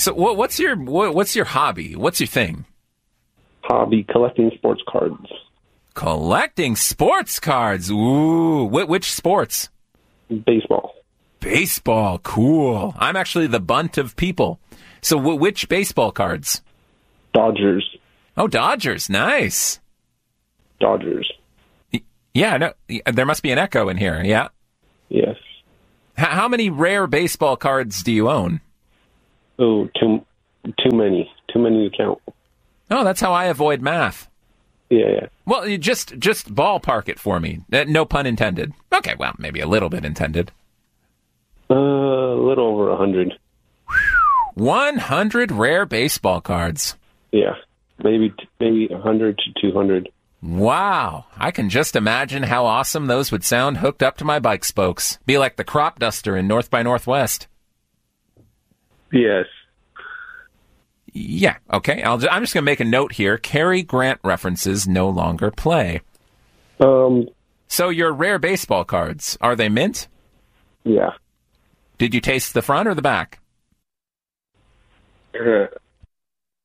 So what's your hobby? What's your thing? Hobby, collecting sports cards. Collecting sports cards. Ooh, which sports? Baseball. Baseball, cool. I'm actually the bunt of people. So which baseball cards? Dodgers. Oh, Dodgers, nice. Dodgers. Yeah, no, there must be an echo in here, yeah? Yes. How many rare baseball cards do you own? Oh, too many. Too many to count. Oh, that's how I avoid math. Yeah. Well, you just ballpark it for me. No pun intended. Okay, well, maybe a little bit intended. A little over 100. 100 rare baseball cards. Yeah. Maybe 100 to 200. Wow. I can just imagine how awesome those would sound hooked up to my bike spokes. Be like the crop duster in North by Northwest. Yes. Yeah, okay. I'm just going to make a note here. Cary Grant references no longer play. So your rare baseball cards, are they mint? Yeah. Did you taste the front or the back?